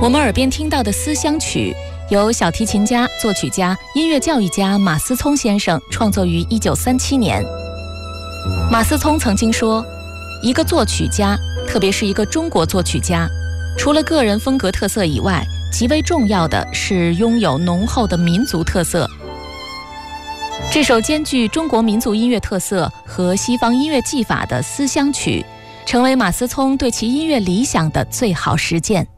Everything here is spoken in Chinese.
我们耳边听到的《思乡曲》由小提琴家、作曲家、音乐教育家马思聪先生创作于1937年。马思聪曾经说，一个作曲家，特别是一个中国作曲家，除了个人风格特色以外，极为重要的是拥有浓厚的民族特色。这首兼具中国民族音乐特色和西方音乐技法的《思乡曲》，成为马思聪对其音乐理想的最好实践。